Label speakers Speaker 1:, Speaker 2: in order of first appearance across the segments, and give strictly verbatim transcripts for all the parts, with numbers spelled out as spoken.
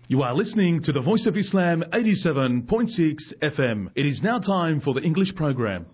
Speaker 1: You are listening to the Voice of Islam eighty-seven point six F M. It is now time for the English program.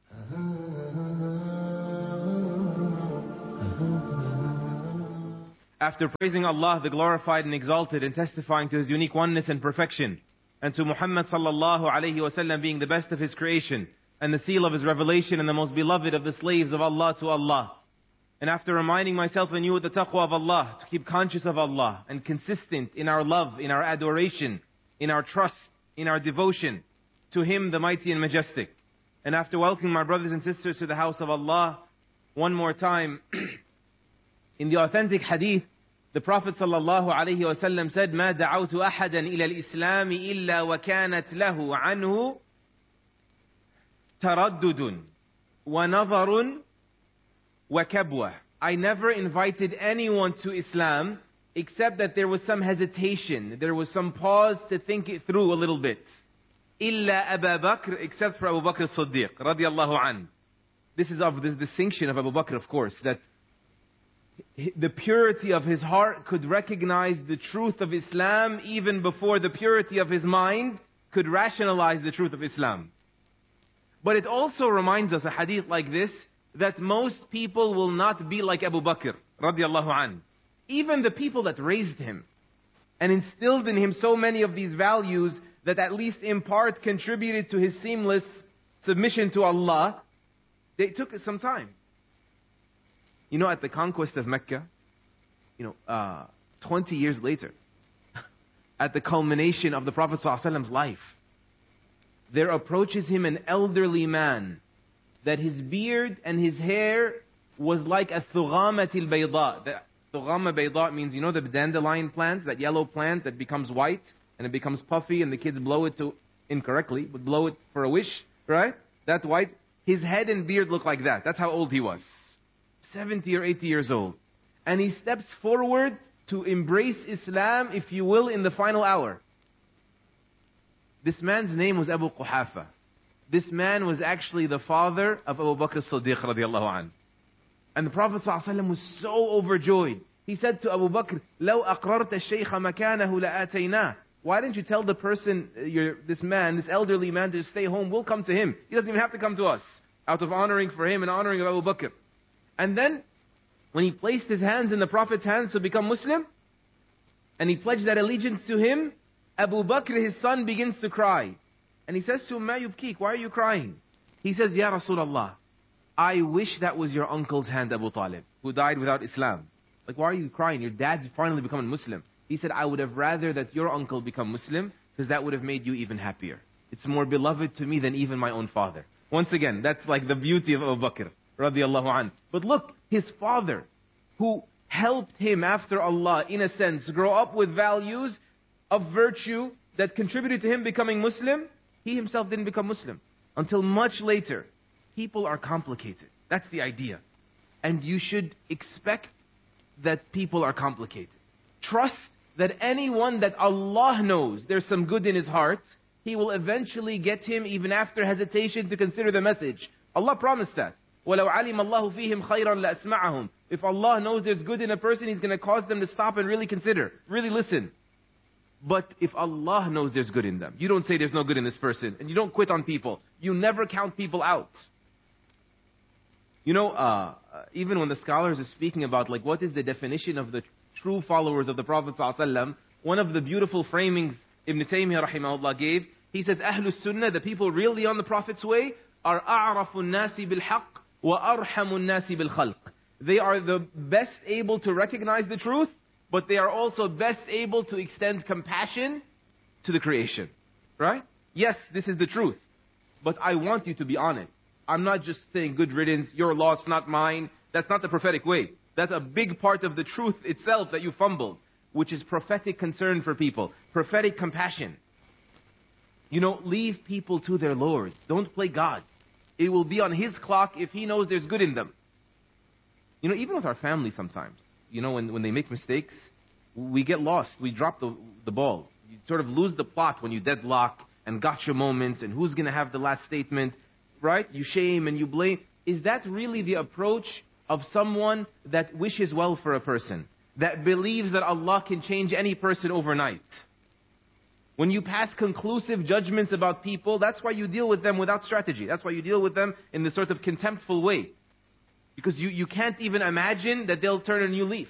Speaker 2: After praising Allah, the glorified and exalted, and testifying to His unique oneness and perfection, and to Muhammad sallallahu alayhi wasallam being the best of His creation, and the seal of His revelation, and the most beloved of the slaves of Allah to Allah, and after reminding myself and you with the taqwa of Allah, to keep conscious of Allah, and consistent in our love, in our adoration, in our trust, in our devotion, to Him the mighty and majestic. And after welcoming my brothers and sisters to the house of Allah, one more time, in the authentic hadith, the Prophet sallallahu alayhi wa sallam said, مَا دَعَوْتُ أَحَدًا إِلَى الْإِسْلَامِ إِلَّا وَكَانَتْ لَهُ عَنْهُ تَرَدُّدٌ وَنَظَرٌ وَكَبْوَةٌ. I never invited anyone to Islam except that there was some hesitation, there was some pause to think it through a little bit. إِلَّا أَبَا بَكْرٍ, except for Abu Bakr as-Siddiq radiyallahu anhu. This is of this distinction of Abu Bakr, of course, that the purity of his heart could recognize the truth of Islam even before the purity of his mind could rationalize the truth of Islam. But it also reminds us, a hadith like this, that most people will not be like Abu Bakr radiallahu anhu. Even the people that raised him and instilled in him so many of these values that at least in part contributed to his seamless submission to Allah, they took some time. You know, at the conquest of Mecca, you know, uh, twenty years later, at the culmination of the Prophet ﷺ's life, there approaches him an elderly man, that his beard and his hair was like a thughama til bayda. The thughama bayda means, you know, the dandelion plant, that yellow plant that becomes white and it becomes puffy and the kids blow it to, incorrectly, but blow it for a wish, right? That white. His head and beard look like that. That's how old he was. seventy or eighty years old. And he steps forward to embrace Islam, if you will, in the final hour. This man's name was Abu Quhafa. This man was actually the father of Abu Bakr as-Siddiq radiallahu anhu. And the Prophet ﷺ was so overjoyed. He said to Abu Bakr, لَوْ أَقْرَرْتَ الشَّيْخَ مَكَانَهُ لَآتَيْنَاهُ. Why didn't you tell the person, your, this man, this elderly man, to stay home? We'll come to him. He doesn't even have to come to us. Out of honoring for him and honoring of Abu Bakr. And then, when he placed his hands in the Prophet's hands to become Muslim, and he pledged that allegiance to him, Abu Bakr, his son, begins to cry. And he says to him, مَا يُبْكِيكَ, why are you crying? He says, Ya Rasulullah, I wish that was your uncle's hand, Abu Talib, who died without Islam. Like, why are you crying? Your dad's finally becoming Muslim. He said, I would have rather that your uncle become Muslim, because that would have made you even happier. It's more beloved to me than even my own father. Once again, that's like the beauty of Abu Bakr radiallahu anhu. But look, his father, who helped him after Allah, in a sense, grow up with values of virtue that contributed to him becoming Muslim, he himself didn't become Muslim until much later. People are complicated. That's the idea. And you should expect that people are complicated. Trust that anyone that Allah knows there's some good in his heart, He will eventually get him, even after hesitation, to consider the message. Allah promised that. وَلَوْ عَلِمَ اللَّهُ فِيهِمْ خَيْرًا لَأَسْمَعَهُمْ. If Allah knows there's good in a person, He's going to cause them to stop and really consider, really listen. But if Allah knows there's good in them, you don't say there's no good in this person, and you don't quit on people. You never count people out. You know, uh, even when the scholars are speaking about, like, what is the definition of the true followers of the Prophet ﷺ, one of the beautiful framings Ibn Taymiyyah rahimahullah gave, he says, Ahlus Sunnah, the people really on the Prophet's way, are أَعْرَفُ النَّاسِ بِالْحَقِّ وَأَرْحَمُ النَّاسِ بِالْخَلْقِ. They are the best able to recognize the truth, but they are also best able to extend compassion to the creation. Right? Yes, this is the truth. But I want you to be on it. I'm not just saying good riddance, your loss, not mine. That's not the prophetic way. That's a big part of the truth itself that you fumbled, which is prophetic concern for people, prophetic compassion. You know, leave people to their Lord. Don't play God. It will be on His clock if He knows there's good in them. You know, even with our family sometimes, you know, when, when they make mistakes, we get lost. We drop the, the ball. You sort of lose the plot when you deadlock and gotcha moments and who's going to have the last statement, right? You shame and you blame. Is that really the approach of someone that wishes well for a person, that believes that Allah can change any person overnight? When you pass conclusive judgments about people, that's why you deal with them without strategy. That's why you deal with them in this sort of contemptful way. Because you, you can't even imagine that they'll turn a new leaf.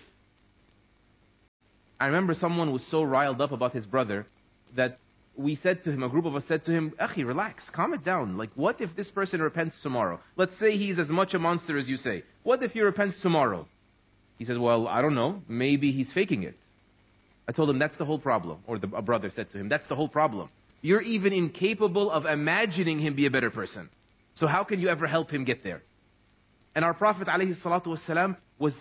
Speaker 2: I remember someone was so riled up about his brother that we said to him, a group of us said to him, Akhi, relax, calm it down. Like, what if this person repents tomorrow? Let's say he's as much a monster as you say. What if he repents tomorrow? He says, well, I don't know. Maybe he's faking it. I told him, that's the whole problem. Or the, a brother said to him, that's the whole problem. You're even incapable of imagining him be a better person. So how can you ever help him get there? And our Prophet ﷺ was,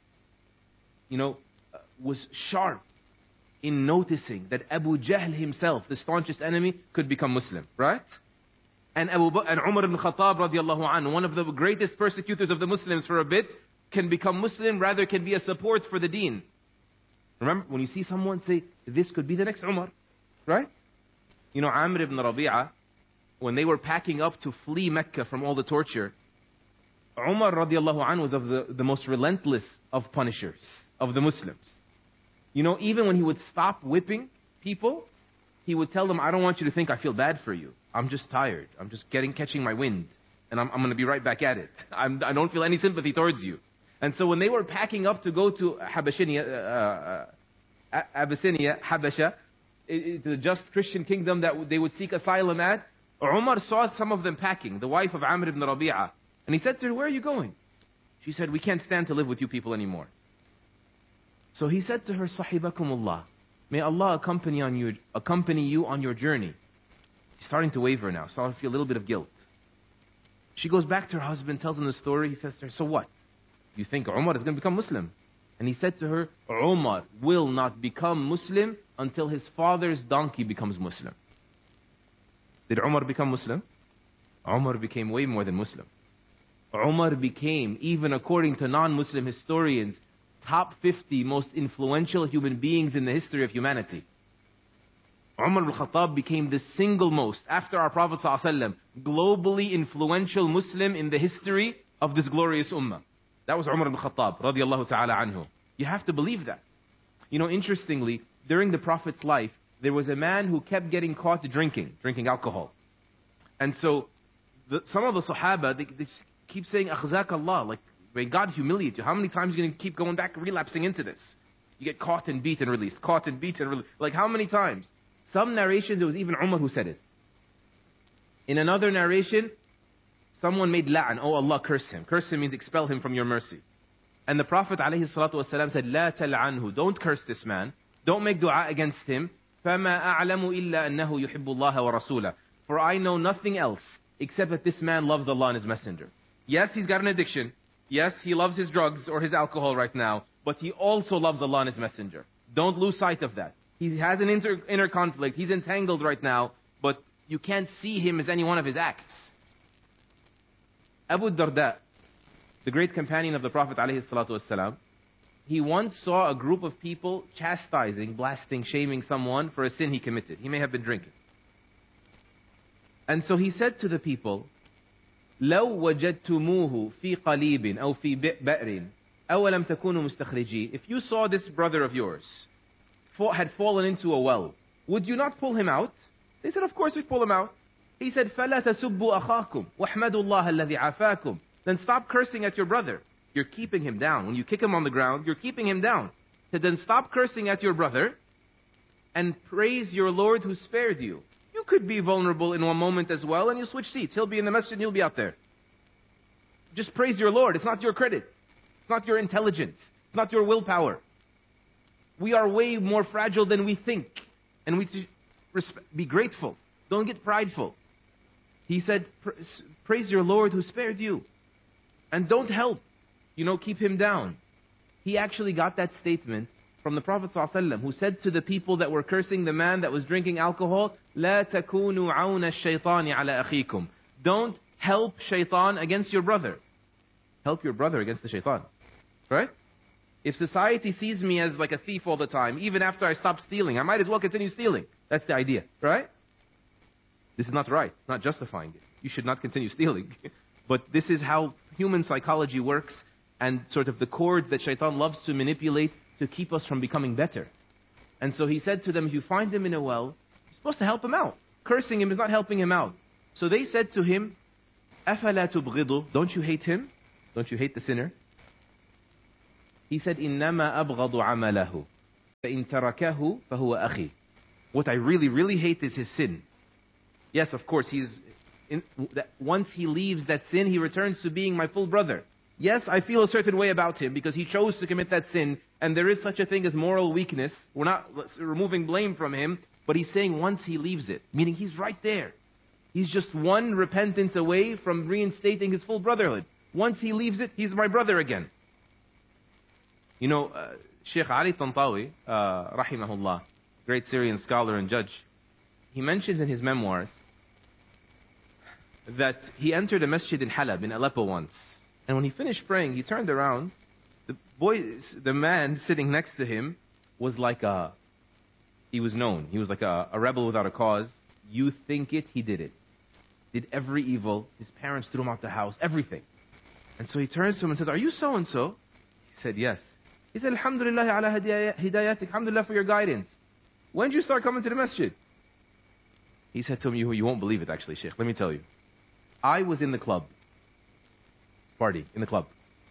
Speaker 2: you know, uh, was sharp in noticing that Abu Jahl himself, the staunchest enemy, could become Muslim, right? And Abu Bakr, and Umar ibn Khattab radiallahu anhu, one of the greatest persecutors of the Muslims for a bit, can become Muslim, rather can be a support for the deen. Remember, when you see someone say, this could be the next Umar, right? You know, Amr ibn Rabi'ah, when they were packing up to flee Mecca from all the torture, Umar radiallahu anhu was of the, the most relentless of punishers, of the Muslims. You know, even when he would stop whipping people, he would tell them, I don't want you to think I feel bad for you. I'm just tired. I'm just getting, catching my wind. And I'm, I'm going to be right back at it. I'm, I don't feel any sympathy towards you. And so when they were packing up to go to Habashinia, uh, uh, Abyssinia, Habasha, the just Christian kingdom that they would seek asylum at, Umar saw some of them packing, the wife of Amr ibn Rabi'ah. And he said to her, where are you going? She said, we can't stand to live with you people anymore. So he said to her, Sahibakumullah, may Allah accompany, on you, accompany you on your journey. She's starting to waver now, starting to feel a little bit of guilt. She goes back to her husband, tells him the story. He says to her, so what? You think Umar is going to become Muslim? And he said to her, Umar will not become Muslim until his father's donkey becomes Muslim. Did Umar become Muslim? Umar became way more than Muslim. Umar became, even according to non-Muslim historians, top fifty most influential human beings in the history of humanity. Umar al-Khattab became the single most, after our Prophet ﷺ, globally influential Muslim in the history of this glorious ummah. That was Umar al-Khattab, radiallahu ta'ala anhu. You have to believe that. You know, interestingly, during the Prophet's life, there was a man who kept getting caught drinking, drinking alcohol. And so, the, some of the Sahaba, they, they keep saying, Akhzak Allah, like, may God humiliate you. How many times are you going to keep going back, relapsing into this? You get caught and beat and released, caught and beat and released. Like, how many times? Some narrations, it was even Umar who said it. In another narration, someone made la'an, oh Allah, curse him. Curse him means expel him from your mercy. And the Prophet ﷺ said, La tal'anhu, don't curse this man. Don't make dua against him. فَمَا أَعْلَمُ إِلَّا أَنَّهُ يُحِبُّ اللَّهَ وَرَسُولَهُ. For I know nothing else except that this man loves Allah and His Messenger. Yes, he's got an addiction. Yes, he loves his drugs or his alcohol right now. But he also loves Allah and His Messenger. Don't lose sight of that. He has an inter, inner conflict. He's entangled right now. But you can't see him as any one of his acts. Abu Darda, the great companion of the Prophet ﷺ, he once saw a group of people chastising, blasting, shaming someone for a sin he committed. He may have been drinking. And so he said to the people, لو وجدتموه في قليب أو في بئر أولم تكونوا مستخرجي. If you saw this brother of yours had fallen into a well, would you not pull him out? They said, of course we pull him out. He said, فَلَا تَسُبُّوا أَخَاكُمْ وَاحْمَدُوا اللَّهَ الَّذِي عَافَاكُمْ. Then stop cursing at your brother. You're keeping him down. When you kick him on the ground, you're keeping him down. So then stop cursing at your brother and praise your Lord who spared you. You could be vulnerable in one moment as well, and you switch seats. He'll be in the masjid and you'll be out there. Just praise your Lord. It's not your credit. It's not your intelligence. It's not your willpower. We are way more fragile than we think. And we should be grateful. Don't get prideful. He said, praise your Lord who spared you. And don't help. You know, keep him down. He actually got that statement from the Prophet ﷺ, who said to the people that were cursing the man that was drinking alcohol, لا تكونوا عون الشيطان على أخيكم. Don't help shaitan against your brother. Help your brother against the shaitan. Right? If society sees me as like a thief all the time, even after I stop stealing, I might as well continue stealing. That's the idea. Right? This is not right. Not justifying it. You should not continue stealing. But this is how human psychology works, and sort of the chords that shaitan loves to manipulate to keep us from becoming better. And so he said to them, if you find him in a well, just supposed to help him out. Cursing him is not helping him out. So they said to him, أَفَلَا تُبْغِضُ, don't you hate him? Don't you hate the sinner? He said, إِنَّمَا أَبْغَضُ عَمَلَهُ فَإِن تَرَكَهُ فَهُوَ أَخِي. What I really, really hate is his sin. Yes, of course, he's in, that once he leaves that sin, he returns to being my full brother. Yes, I feel a certain way about him because he chose to commit that sin, and there is such a thing as moral weakness. We're not removing blame from him, but he's saying once he leaves it, meaning he's right there. He's just one repentance away from reinstating his full brotherhood. Once he leaves it, he's my brother again. You know, uh, Sheikh Ali Tantawi, uh, rahimahullah, great Syrian scholar and judge, he mentions in his memoirs that he entered a masjid in Halab, in Aleppo once. And when he finished praying, he turned around. The boy, the man sitting next to him was like a, he was known. He was like a, a rebel without a cause. You think it, he did it. Did every evil. His parents threw him out the house, everything. And so he turns to him and says, are you so-and-so? He said, yes. He said, Alhamdulillah ala hidayatik, Alhamdulillah for your guidance. When did you start coming to the masjid? He said to him, you, you won't believe it actually, Sheikh. Let me tell you. I was in the club. Party, in the club.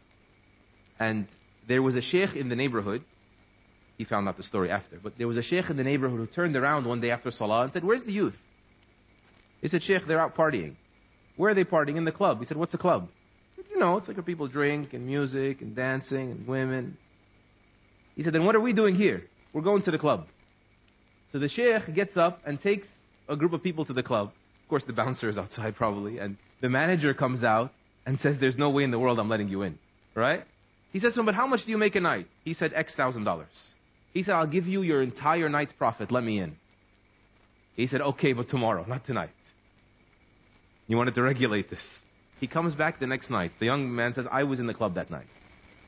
Speaker 2: And there was a sheikh in the neighborhood. He found out the story after. But there was a sheikh in the neighborhood who turned around one day after Salah and said, where's the youth? He said, Sheikh, they're out partying. Where are they partying? In the club. He said, what's a club? He said, you know, it's like where people drink and music and dancing and women. He said, then what are we doing here? We're going to the club. So the sheikh gets up and takes a group of people to the club. Of course, the bouncer is outside probably. And the manager comes out and says, there's no way in the world I'm letting you in. Right? He says to him, but how much do you make a night? He said, X thousand dollars. He said, I'll give you your entire night's profit. Let me in. He said, okay, but tomorrow, not tonight. You wanted to regulate this. He comes back the next night. The young man says, I was in the club that night.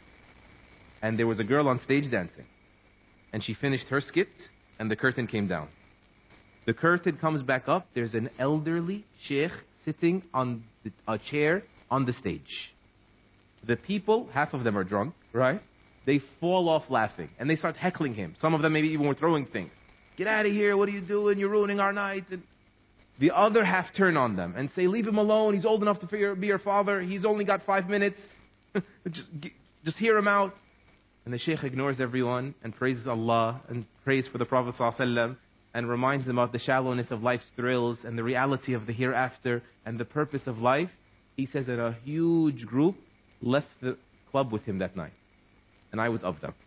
Speaker 2: And there was a girl on stage dancing. And she finished her skit, and the curtain came down. The curtain comes back up. There's an elderly sheikh sitting on the, a chair on the stage. The people, half of them are drunk, right? They fall off laughing, and they start heckling him. Some of them maybe even were throwing things. Get out of here, what are you doing? You're ruining our night. And the other half turn on them and say, leave him alone. He's old enough to be your father. He's only got five minutes. just, just hear him out. And the sheikh ignores everyone and praises Allah and prays for the Prophet ﷺ and reminds them about the shallowness of life's thrills and the reality of the hereafter and the purpose of life. He says that a huge group left the club with him that night. And I was of them.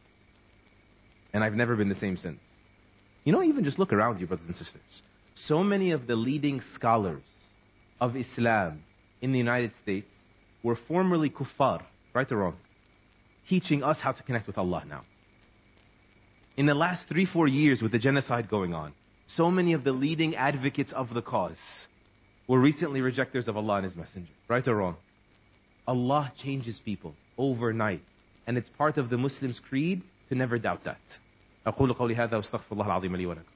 Speaker 2: And I've never been the same since. You know, even just look around you, brothers and sisters. So many of the leading scholars of Islam in the United States were formerly kuffar, right or wrong, teaching us how to connect with Allah now. In the last three, four years with the genocide going on, so many of the leading advocates of the cause were recently rejectors of Allah and His Messenger, right or wrong. Allah changes people overnight. And it's part of the Muslim's creed to never doubt that. أقول قولي هذا واستغفر الله العظيم لي ولكم.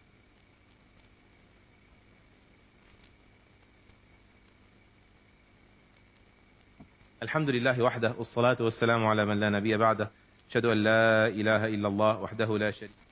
Speaker 2: الحمد لله وحده والصلاة والسلام على من لا نبي بعده. أشهد أن لا إله إلا الله وحده لا شريك له.